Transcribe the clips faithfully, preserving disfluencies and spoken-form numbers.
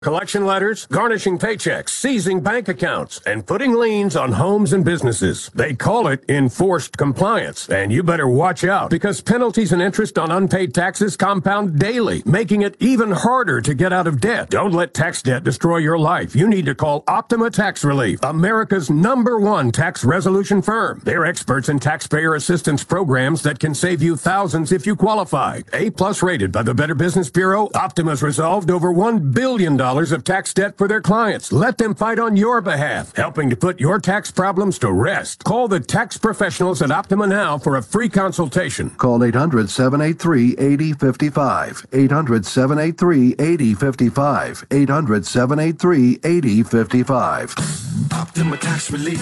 Collection letters, garnishing paychecks, seizing bank accounts, and putting liens on homes and businesses. They call it enforced compliance, and you better watch out because penalties and interest on unpaid taxes compound daily, making it even harder to get out of debt. Don't let tax debt destroy your life. You need to call Optima Tax Relief, America's number one tax resolution firm. They're experts in taxpayer assistance programs that can save you thousands if you qualify. A-plus rated by the Better Business Bureau, Optima's resolved over one billion dollars of tax debt for their clients. Let them fight on your behalf, helping to put your tax problems to rest. Call the tax professionals at Optima now for a free consultation. Call eight hundred, seven eight three, eight zero five five. eight hundred, seven eight three, eight zero five five. eight hundred, seven eight three, eight zero five five. Optima Tax Relief.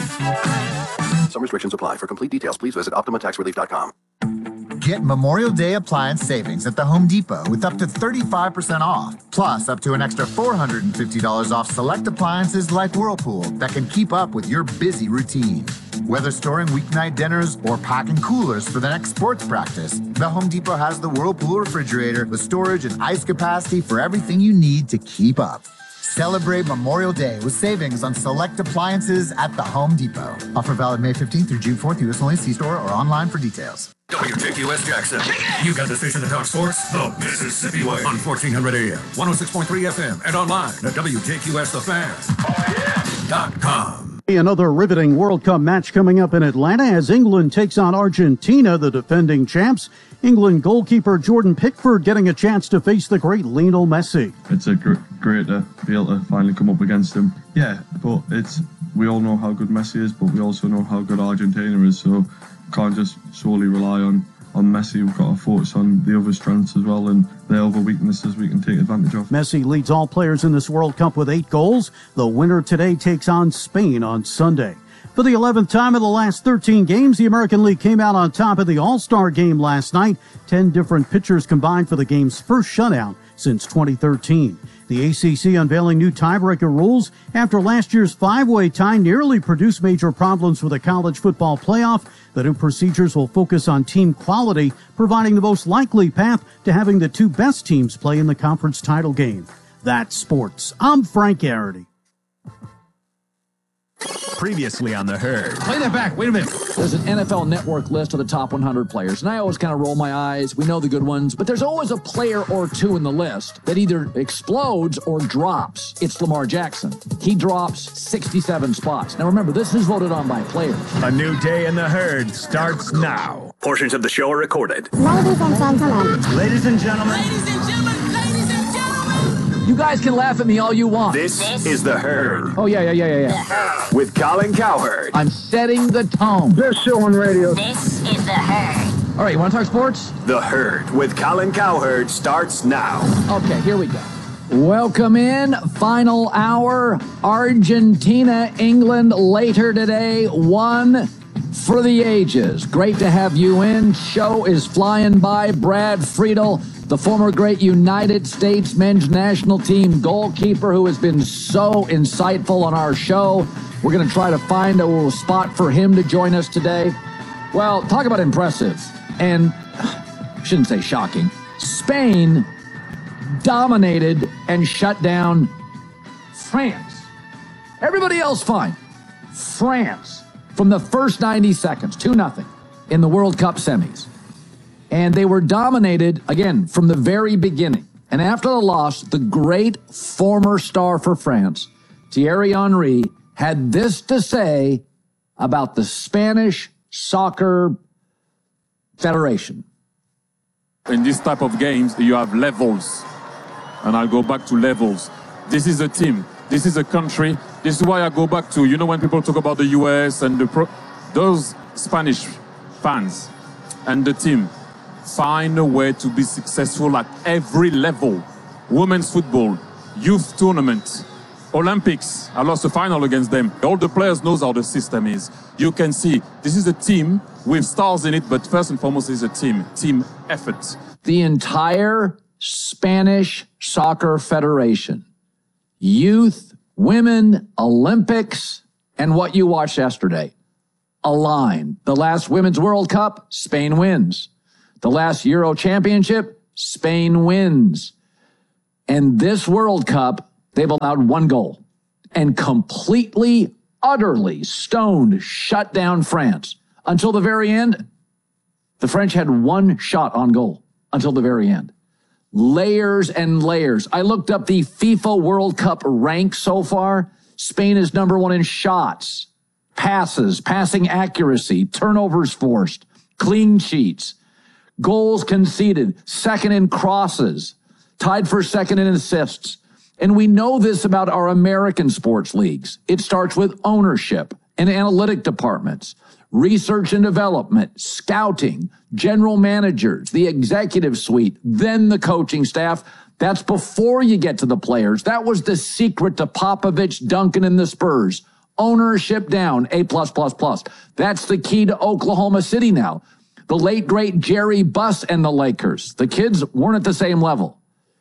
Some restrictions apply. For complete details, please visit Optima Tax Relief dot com. Get Memorial Day appliance savings at the Home Depot with up to thirty-five percent off, plus up to an extra four hundred fifty dollars off select appliances like Whirlpool that can keep up with your busy routine. Whether storing weeknight dinners or packing coolers for the next sports practice, the Home Depot has the Whirlpool refrigerator with storage and ice capacity for everything you need to keep up. Celebrate Memorial Day with savings on select appliances at the Home Depot. Offer valid May fifteenth through June fourth, U S only. See store or online for details. W J Q S Jackson. You got the station that talks sports, the Mississippi way. On fourteen hundred A M, one oh six point three F M, and online at W J Q S The Fan dot com. Another riveting World Cup match coming up in Atlanta as England takes on Argentina, the defending champs. England goalkeeper Jordan Pickford getting a chance to face the great Lionel Messi. It's a gr- great to be able to finally come up against him. Yeah, but it's we all know how good Messi is, but we also know how good Argentina is, so can't just solely rely on, on Messi. We've got to focus on the other strengths as well, and the other weaknesses we can take advantage of. Messi leads all players in this World Cup with eight goals. The winner today takes on Spain on Sunday. For the eleventh time in the last thirteen games, the American League came out on top of the All-Star game last night. Ten different pitchers combined for the game's first shutout since twenty thirteen. The A C C unveiling new tiebreaker rules after last year's five-way tie nearly produced major problems for the college football playoff. The new procedures will focus on team quality, providing the most likely path to having the two best teams play in the conference title game. That's sports. I'm Frank Garrity. Previously on The Herd. Play that back. Wait a minute. There's an N F L Network list of the top one hundred players, and I always kind of roll my eyes. We know the good ones, but there's always a player or two in the list that either explodes or drops. It's Lamar Jackson. He drops sixty-seven spots. Now remember, this is voted on by players. A new day in The Herd starts now. Portions of the show are recorded. Ladies and gentlemen. Ladies and gentlemen. Ladies and gentlemen. You guys can laugh at me all you want. This, this is The Herd. Oh, yeah, yeah, yeah, yeah, yeah. With Colin Cowherd. I'm setting the tone. Best show on radio. This is The Herd. All right, you want to talk sports? The Herd with Colin Cowherd starts now. Okay, here we go. Welcome in. Final hour. Argentina, England later today. One for the ages. Great to have you in. Show is flying by. Brad Friedel, the former great United States men's national team goalkeeper who has been so insightful on our show. We're going to try to find a little spot for him to join us today. Well, talk about impressive. And I shouldn't say shocking. Spain dominated and shut down France. Everybody else fine. France, from the first ninety seconds, two nothing in the World Cup semis. And they were dominated, again, from the very beginning. And after the loss, the great former star for France, Thierry Henry, had this to say about the Spanish Soccer Federation. In this type of games, you have levels. And I'll go back to levels. This is a team. This is a country. This is why I go back to, you know, when people talk about the U S and the pro, those Spanish fans and the team find a way to be successful at every level. Women's football, youth tournament, Olympics. I lost the final against them. All the players knows how the system is. You can see this is a team with stars in it, but first and foremost is a team, team effort. The entire Spanish Soccer Federation, youth, women, Olympics, and what you watched yesterday, align. The last Women's World Cup, Spain wins. The last Euro Championship, Spain wins. And this World Cup, they've allowed one goal and completely, utterly stoned, shut down France. Until the very end, the French had one shot on goal until the very end. Layers and layers. I looked up the FIFA World Cup rank so far. Spain is number one in shots, passes, passing accuracy, turnovers forced, clean sheets, goals conceded, second in crosses, tied for second in assists. And we know this about our American sports leagues. It starts with ownership and analytic departments, research and development, scouting, general managers, the executive suite, then the coaching staff. That's before you get to the players. That was the secret to Popovich, Duncan, and the Spurs. Ownership down, A plus plus plus. That's the key to Oklahoma City now. The late, great Jerry Buss and the Lakers. The kids weren't at the same level.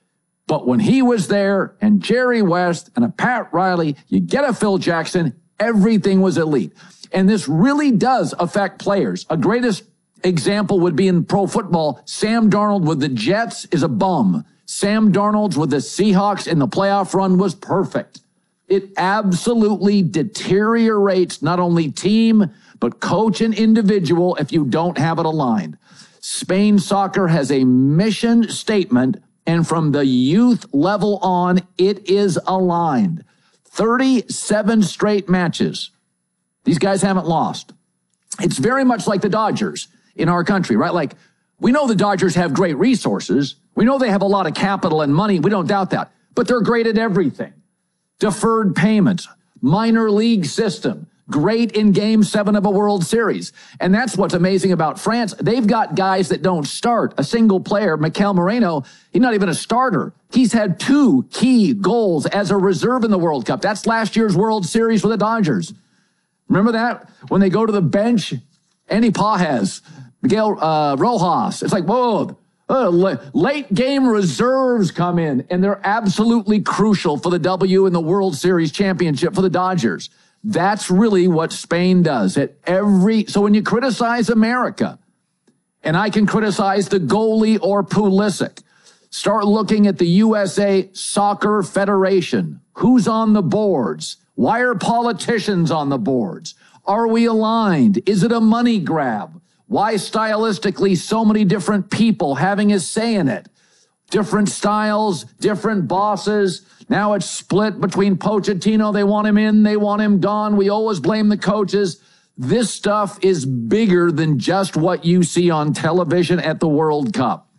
But when he was there and Jerry West and a Pat Riley, you get a Phil Jackson, everything was elite. And this really does affect players. A greatest example would be in pro football. Sam Darnold with the Jets is a bum. Sam Darnold with the Seahawks in the playoff run was perfect. It absolutely deteriorates not only team, but coach and individual if you don't have it aligned. Spain soccer has a mission statement, and from the youth level on, it is aligned. thirty-seven straight matches. These guys haven't lost. It's very much like the Dodgers in our country, right? Like, we know the Dodgers have great resources. We know they have a lot of capital and money. We don't doubt that. But they're great at everything. Deferred payments, minor league system, great in game seven of a World Series. And that's what's amazing about France. They've got guys that don't start. A single player, Mikel Moreno, he's not even a starter. He's had two key goals as a reserve in the World Cup. That's last year's World Series for the Dodgers. Remember that? When they go to the bench, Andy Pages, Miguel uh, Rojas. It's like, whoa, uh, late game reserves come in, and they're absolutely crucial for the W in the World Series championship for the Dodgers. That's really what Spain does at every. So when you criticize America, and I can criticize the goalie or Pulisic, start looking at the U S A Soccer Federation. Who's on the boards? Why are politicians on the boards? Are we aligned? Is it a money grab? Why stylistically so many different people having a say in it? Different styles, different bosses. Now it's split between Pochettino. They want him in, they want him gone. We always blame the coaches. This stuff is bigger than just what you see on television at the World Cup.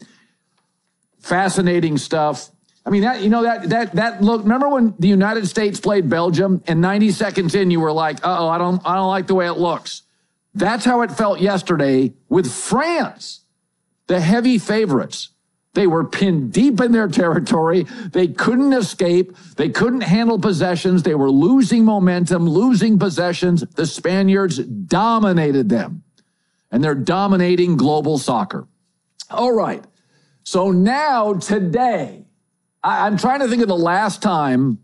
Fascinating stuff. I mean, that, you know, that, that, that look, remember when the United States played Belgium and ninety seconds in, you were like, uh-oh, I don't, I don't like the way it looks. That's how it felt yesterday with France, the heavy favorites. They were pinned deep in their territory. They couldn't escape. They couldn't handle possessions. They were losing momentum, losing possessions. The Spaniards dominated them, and they're dominating global soccer. All right. So now today, I, I'm trying to think of the last time,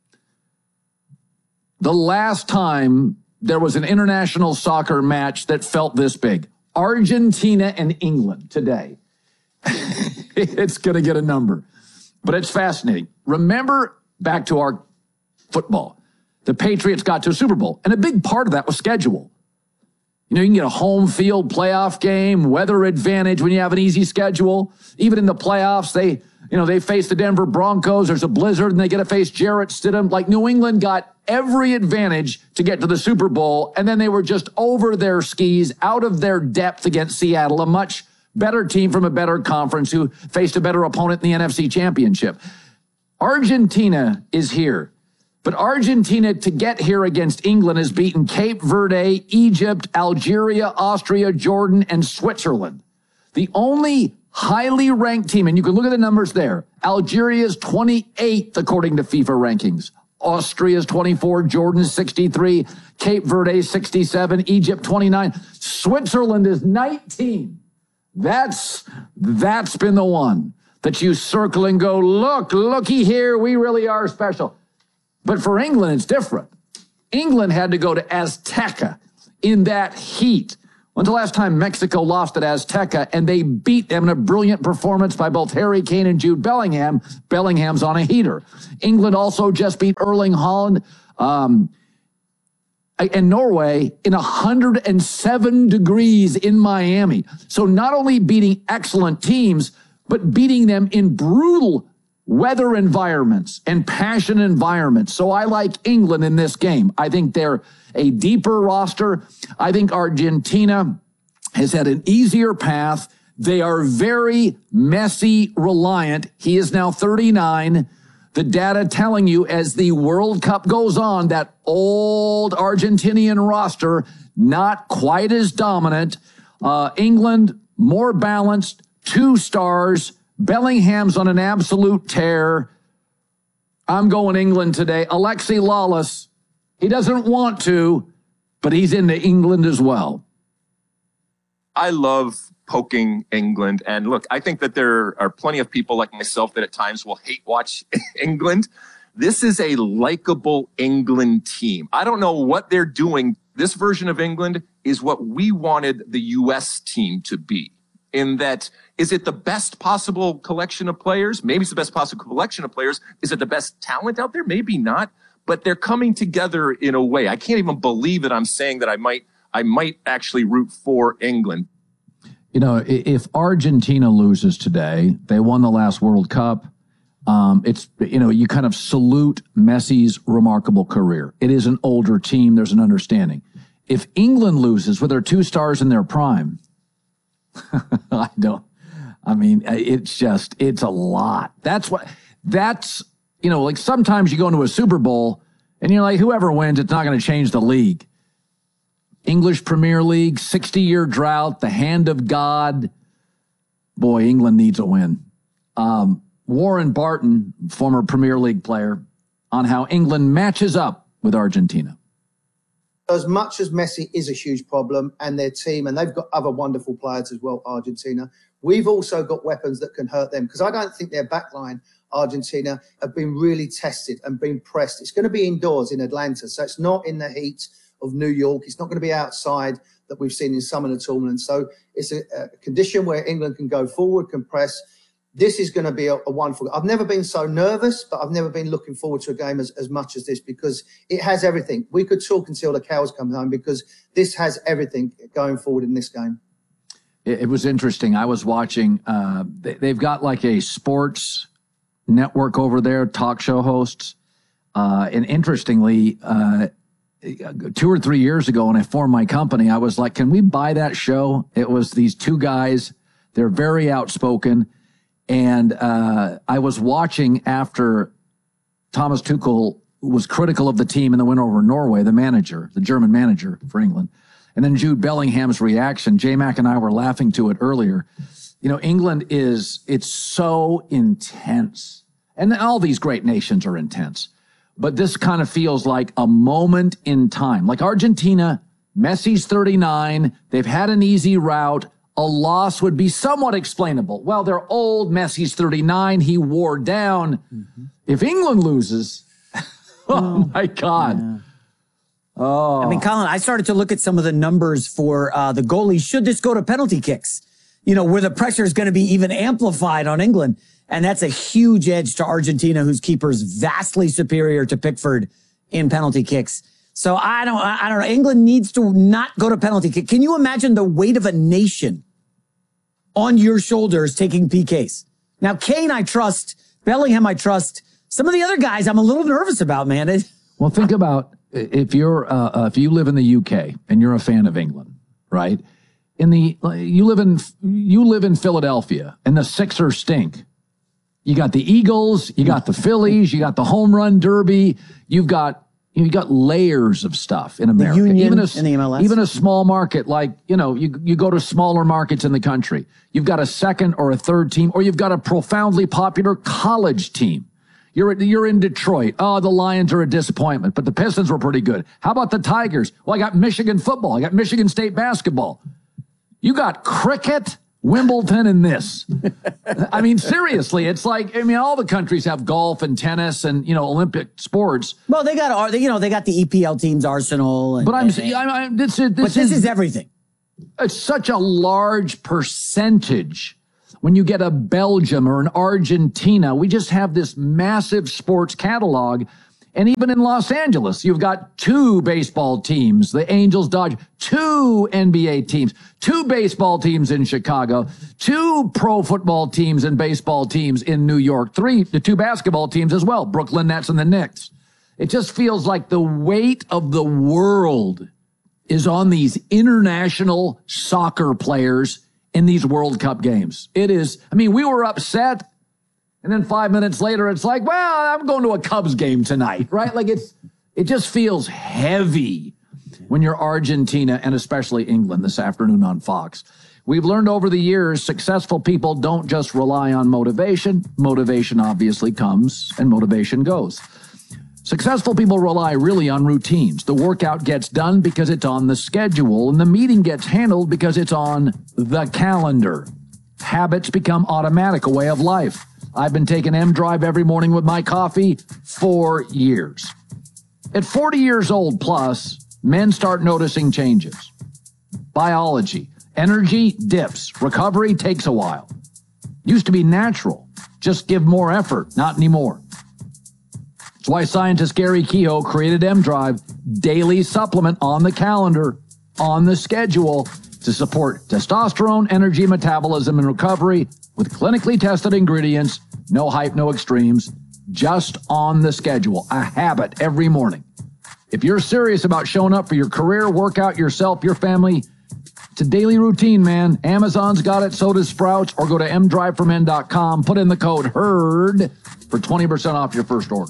the last time there was an international soccer match that felt this big. Argentina and England today. It's going to get a number, but it's fascinating. Remember back to our football, the Patriots got to a Super Bowl, and a big part of that was schedule. You know, you can get a home field playoff game, weather advantage when you have an easy schedule. Even in the playoffs, they, you know, they face the Denver Broncos. There's a blizzard, and they get to face Jarrett Stidham. Like, New England got every advantage to get to the Super Bowl, and then they were just over their skis, out of their depth against Seattle, a much better team from a better conference who faced a better opponent in the N F C Championship. Argentina is here. But Argentina, to get here against England, has beaten Cape Verde, Egypt, Algeria, Austria, Jordan, and Switzerland. The only highly ranked team, and you can look at the numbers there, Algeria is twenty-eighth according to FIFA rankings. Austria is twenty-four, Jordan is sixty-three, Cape Verde is sixty-seven, Egypt twenty-nine. Switzerland is nineteen. That's, that's been the one that you circle and go, look, looky here, we really are special. But for England, it's different. England had to go to Azteca in that heat When's the last time Mexico lost at Azteca and they beat them in a brilliant performance by both Harry Kane and Jude Bellingham? Bellingham's on a heater. England also just beat Erling Haaland um, and Norway in one hundred seven degrees in Miami. So not only beating excellent teams, but beating them in brutal weather environments and passion environments. So I like England in this game. I think they're a deeper roster. I think Argentina has had an easier path. They are very Messi reliant. He is now thirty-nine. The data telling you as the World Cup goes on, that old Argentinian roster, not quite as dominant. Uh, England, more balanced, two stars. Bellingham's on an absolute tear. I'm going England today. Alexi Lawless, he doesn't want to, but he's into England as well. I love poking England. And look, I think that there are plenty of people like myself that at times will hate watch England. This is a likable England team. I don't know what they're doing. This version of England is what we wanted the U S team to be. In that, is it the best possible collection of players? Maybe it's the best possible collection of players. Is it the best talent out there? Maybe not. But they're coming together in a way. I can't even believe that I'm saying that I might, I might actually root for England. You know, if Argentina loses today, they won the last World Cup. Um, it's, you know, you kind of salute Messi's remarkable career. It is an older team. There's an understanding. If England loses with their two stars in their prime, I don't, I mean, it's just, it's a lot. That's what, that's, you know, like sometimes you go into a Super Bowl and you're like, whoever wins, it's not going to change the league. English Premier League, sixty-year drought, the hand of God. Boy, England needs a win. Um, Warren Barton, former Premier League player, on how England matches up with Argentina. As much as Messi is a huge problem and their team, and they've got other wonderful players as well, Argentina, we've also got weapons that can hurt them because I don't think their backline, Argentina, have been really tested and been pressed. It's going to be indoors in Atlanta, so it's not in the heat of New York. It's not going to be outside that we've seen in some of the tournaments. So it's a, a condition where England can go forward, can press. This is going to be a, a wonderful. I've never been so nervous, but I've never been looking forward to a game as, as much as this because it has everything. We could talk until the cows come home because this has everything going forward in this game. It, it was interesting. I was watching, uh, they, they've got like a sports network over there, talk show hosts. Uh, and interestingly, uh, two or three years ago when I formed my company, I was like, can we buy that show? It was these two guys. They're very outspoken. And uh, I was watching after Thomas Tuchel was critical of the team in the win over Norway, the manager, the German manager for England. And then Jude Bellingham's reaction. J-Mac and I were laughing to it earlier. You know, England is, it's so intense. And all these great nations are intense. But this kind of feels like a moment in time. Like Argentina, Messi's thirty-nine. They've had an easy route. A loss would be somewhat explainable. Well, they're old. Messi's thirty-nine. He wore down. Mm-hmm. If England loses, oh, my God. Yeah. Oh. I mean, Colin, I started to look at some of the numbers for uh, the goalies. Should this go to penalty kicks? You know, where the pressure is going to be even amplified on England. And that's a huge edge to Argentina, whose keeper is vastly superior to Pickford in penalty kicks. So I don't, I don't know. England needs to not go to penalty kick. Can you imagine the weight of a nation on your shoulders taking P Ks? Now, Kane, I trust. Bellingham, I trust. Some of the other guys, I'm a little nervous about, man. It, well, think about if you're, uh, uh, if you live in the U K and you're a fan of England, right? In the, you live in, you live in Philadelphia and the Sixers stink. You got the Eagles, you got the Phillies, you got the home run derby. You've got, you got layers of stuff in America. The Union even a, in the M L S. Even a small market like, you know, you, you go to smaller markets in the country. You've got a second or a third team, or you've got a profoundly popular college team. You're, you're in Detroit. Oh, the Lions are a disappointment, but the Pistons were pretty good. How about the Tigers? Well, I got Michigan football. I got Michigan State basketball. You got cricket, Wimbledon, and this. I mean, seriously, it's like, I mean, all the countries have golf and tennis and, you know, Olympic sports. well, they got, you know, they got the E P L teams, Arsenal. And, But I'm, and, I'm, I'm this is, this but this is, is everything. It's such a large percentage. When you get a Belgium or an Argentina, we just have this massive sports catalog. And even in Los Angeles, you've got two baseball teams, the Angels, Dodgers, two N B A teams, two baseball teams in Chicago, two pro football teams and baseball teams in New York, three, the two basketball teams as well, Brooklyn Nets and the Knicks. It just feels like the weight of the world is on these international soccer players in these World Cup games. It is, I mean, we were upset. And then five minutes later, it's like, well, I'm going to a Cubs game tonight, right? Like it's, it just feels heavy when you're Argentina and especially England this afternoon on Fox. We've learned over the years, successful people don't just rely on motivation. Motivation obviously comes and motivation goes. Successful people rely really on routines. The workout gets done because it's on the schedule, and the meeting gets handled because it's on the calendar. Habits become automatic, a way of life. I've been taking M-Drive every morning with my coffee for years. At forty years old plus, men start noticing changes. Biology, energy dips. Recovery takes a while. Used to be natural. Just give more effort. Not anymore. That's why scientist Gary Kehoe created M-Drive, daily supplement on the calendar, on the schedule, to support testosterone, energy, metabolism, and recovery with clinically tested ingredients, no hype, no extremes, just on the schedule, a habit every morning. If you're serious about showing up for your career, workout, yourself, your family, it's a daily routine, man. Amazon's got it, so does Sprouts, or go to m drive for men dot com, put in the code HERD for twenty percent off your first order.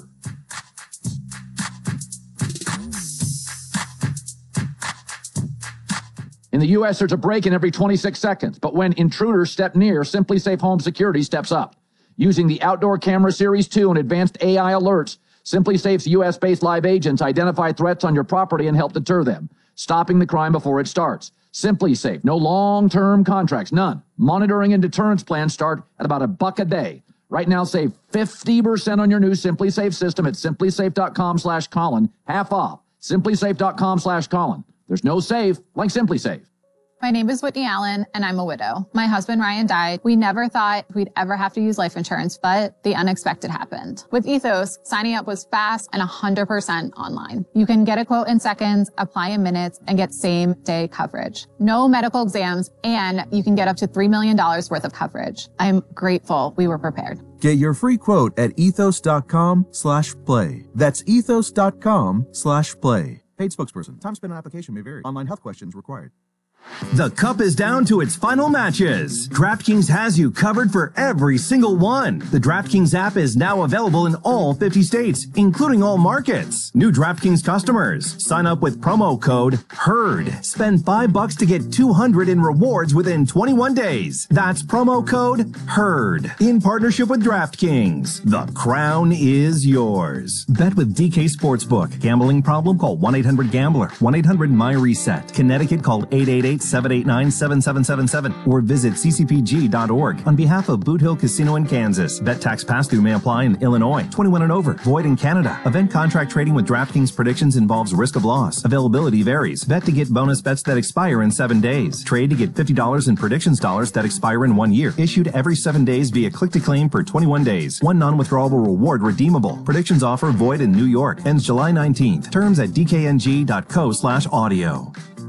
In the U S, there's a break-in every twenty-six seconds, but when intruders step near, SimpliSafe Home Security steps up. Using the Outdoor Camera Series two and advanced A I alerts, SimpliSafe's U S-based live agents identify threats on your property and help deter them, stopping the crime before it starts. SimpliSafe, no long-term contracts, none. Monitoring and deterrence plans start at about a buck a day. Right now, save fifty percent on your new SimpliSafe system at simplisafe.com slash Colin, half off. simplisafe.com slash Colin. There's no safe like SimpliSafe. My name is Whitney Allen, and I'm a widow. My husband, Ryan, died. We never thought we'd ever have to use life insurance, but the unexpected happened. With Ethos, signing up was fast and one hundred percent online. You can get a quote in seconds, apply in minutes, and get same-day coverage. No medical exams, and you can get up to three million dollars worth of coverage. I'm grateful we were prepared. Get your free quote at ethos.com slash play. That's ethos.com slash play. Paid spokesperson. Time spent on application may vary. Online health questions required. The cup is down to its final matches. DraftKings has you covered for every single one. The DraftKings app is now available in all fifty states, including all markets. New DraftKings customers, sign up with promo code HERD. Spend five bucks to get two hundred in rewards within twenty-one days. That's promo code HERD. In partnership with DraftKings, the crown is yours. Bet with D K Sportsbook. Gambling problem? Call one eight hundred gambler. one eight hundred my reset. Connecticut, call eight eight eight, seven eight nine, seven seven seven seven or visit c c p g dot org. On behalf of Boot Hill Casino in Kansas, bet tax pass-through may apply in Illinois. twenty-one and over. Void in Canada. Event contract trading with DraftKings predictions involves risk of loss. Availability varies. Bet to get bonus bets that expire in seven days. Trade to get fifty dollars in predictions dollars that expire in one year. Issued every seven days via click-to-claim for twenty-one days. One non-withdrawable reward redeemable. Predictions offer void in New York. Ends July nineteenth. Terms at d k n g dot co slash audio.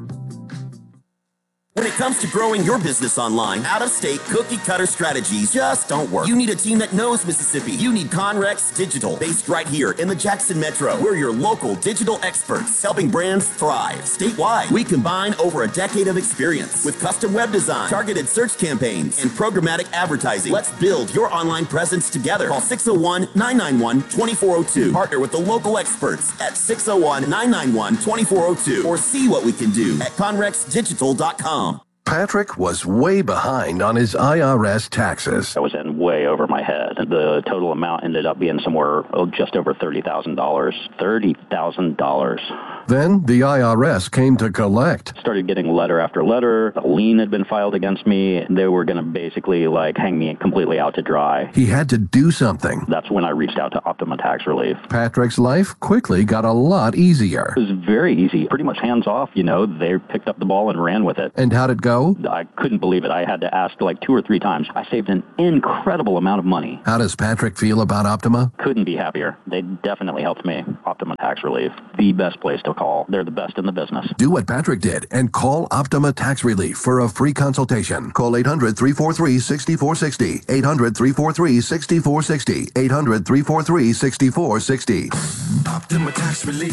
When it comes to growing your business online, out-of-state cookie-cutter strategies just don't work. You need a team that knows Mississippi. You need Conrex Digital, based right here in the Jackson Metro. We're your local digital experts, helping brands thrive statewide. We combine over a decade of experience with custom web design, targeted search campaigns, and programmatic advertising. Let's build your online presence together. Call six oh one, nine nine one, two four oh two. Partner with the local experts at six oh one, nine nine one, two four oh two or see what we can do at conrex digital dot com. Patrick was way behind on his I R S taxes. I was in way over my head. The total amount ended up being somewhere oh, just over thirty thousand dollars. thirty thousand dollars. Then the I R S came to collect. Started getting letter after letter. A lien had been filed against me. They were going to basically like hang me completely out to dry. He had to do something. That's when I reached out to Optima Tax Relief. Patrick's life quickly got a lot easier. It was very easy. Pretty much hands off, you know. They picked up the ball and ran with it. And how'd it go? I couldn't believe it. I had to ask like two or three times. I saved an incredible amount of money. How does Patrick feel about Optima? Couldn't be happier. They definitely helped me. Optima Tax Relief, the best place to call. They're the best in the business. Do what Patrick did and call Optima Tax Relief for a free consultation. Call eight hundred, three four three, six four six zero. eight hundred, three four three, six four six zero. eight hundred, three four three, six four six zero. Optima Tax Relief.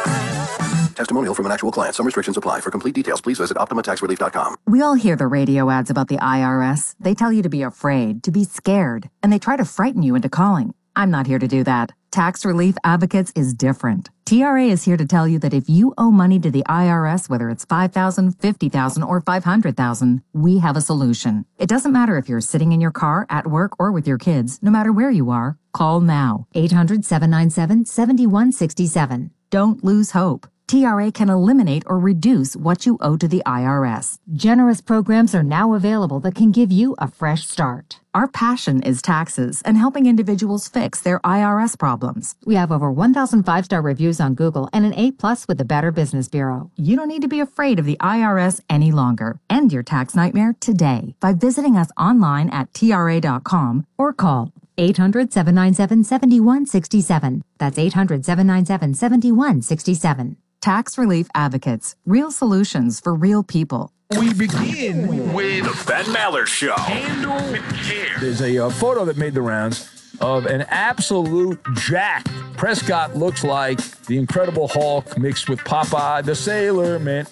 Testimonial from an actual client. Some restrictions apply. For complete details, please visit optima tax relief dot com. We all hear the radio ads about the I R S. They tell you to be afraid, to be scared, and they try to frighten you into calling. I'm not here to do that. Tax Relief Advocates is different. T R A is here to tell you that if you owe money to the I R S, whether it's five thousand dollars, fifty thousand dollars, or five hundred thousand dollars, we have a solution. It doesn't matter if you're sitting in your car, at work, or with your kids. No matter where you are, call now. eight hundred, seven nine seven, seven one six seven. Don't lose hope. T R A can eliminate or reduce what you owe to the I R S. Generous programs are now available that can give you a fresh start. Our passion is taxes and helping individuals fix their I R S problems. We have over one thousand five-star reviews on Google and an A plus with the Better Business Bureau. You don't need to be afraid of the I R S any longer. End your tax nightmare today by visiting us online at T R A dot com or call eight hundred, seven nine seven, seven one six seven. That's eight hundred, seven nine seven, seven one six seven. Tax Relief Advocates. Real solutions for real people. We begin with the Ben Maller Show. Handle with care. There's a uh, photo that made the rounds of an absolute jack. Prescott looks like the Incredible Hulk mixed with Popeye the Sailor Man.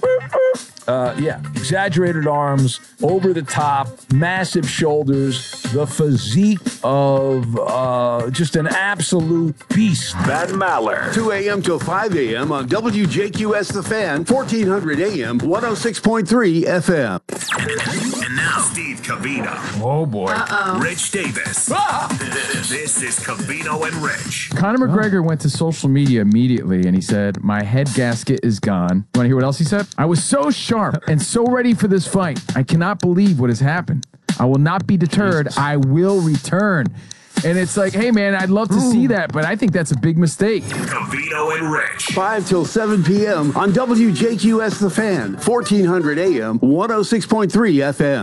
Uh, yeah, exaggerated arms, over the top, massive shoulders, the physique of uh, just an absolute beast. Ben Maller. two a.m. till five a.m. on W J Q S The Fan, fourteen hundred A M, one oh six point three F M. And now, Steve Covino. Oh, boy. Uh-oh. Rich Davis. Ah! This is Covino and Rich. Conor McGregor went to social media immediately and he said, my head gasket is gone. You want to hear what else he said? I was so sharp and so ready for this fight. I cannot believe what has happened. I will not be deterred. Jesus. I will return. And it's like, hey, man, I'd love to Ooh. see that, but I think that's a big mistake. Covino and Rich. five till seven p.m. on W J Q S The Fan, fourteen hundred A M, one oh six point three F M.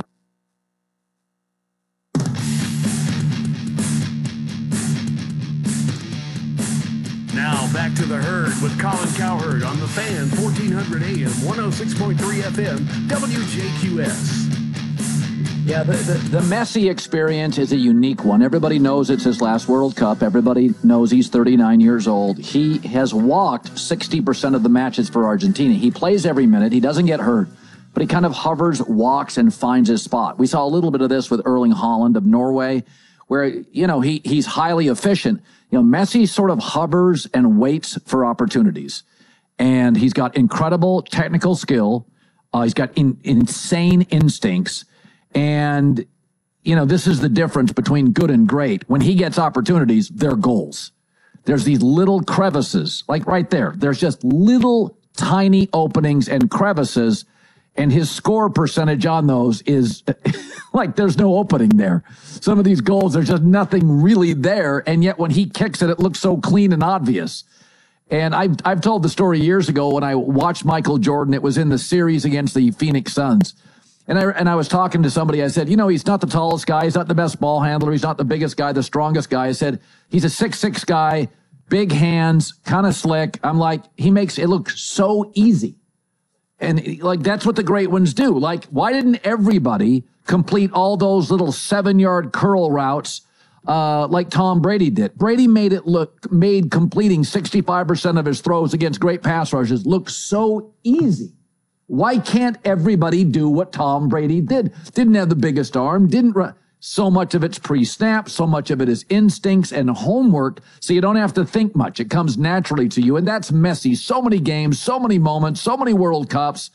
Now back to the herd with Colin Cowherd on the Fan, fourteen hundred A M, one oh six point three F M, W J Q S. Yeah, the, the, the Messi experience is a unique one. Everybody knows it's his last World Cup. Everybody knows he's thirty-nine years old. He has walked sixty percent of the matches for Argentina. He plays every minute. He doesn't get hurt, but he kind of hovers, walks, and finds his spot. We saw a little bit of this with Erling Haaland of Norway, where, you know, he he's highly efficient. You know, Messi sort of hovers and waits for opportunities. And he's got incredible technical skill. Uh, he's got in, insane instincts. And, you know, this is the difference between good and great. When he gets opportunities, they're goals. There's these little crevices, like right there. There's just little tiny openings and crevices. And his score percentage on those is like there's no opening there. Some of these goals, there's just nothing really there. And yet when he kicks it, it looks so clean and obvious. And I've, I've told the story years ago when I watched Michael Jordan. It was in the series against the Phoenix Suns. And I, and I was talking to somebody. I said, you know, he's not the tallest guy. He's not the best ball handler. He's not the biggest guy, the strongest guy. I said, he's a six six guy, big hands, kind of slick. I'm like, he makes it look so easy. And like, that's what the great ones do. Like, why didn't everybody complete all those little seven yard curl routes uh, like Tom Brady did? Brady made it look, made completing sixty-five percent of his throws against great pass rushes look so easy. Why can't everybody do what Tom Brady did? Didn't have the biggest arm, didn't run. So much of it's pre-snap, so much of it is instincts and homework, so you don't have to think much. It comes naturally to you, and that's Messi. So many games, so many moments, so many World Cups,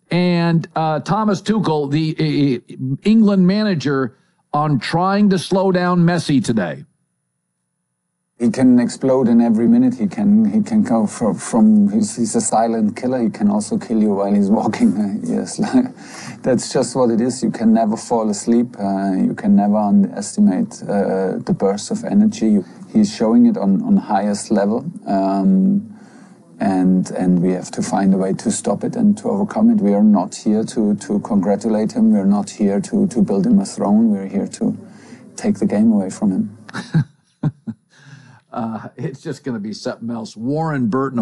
and uh, Thomas Tuchel, the uh, England manager, on trying to slow down Messi today? He can explode in every minute. He can he can go from, from he's, he's a silent killer. He can also kill you while he's walking. Uh, yes, that's just what it is. You can never fall asleep. Uh, you can never underestimate uh, the burst of energy. He's showing it on, on highest level. Um, and and we have to find a way to stop it and to overcome it. We are not here to, to congratulate him. We're not here to, to build him a throne. We're here to take the game away from him. Uh, it's just going to be something else. Warren Burton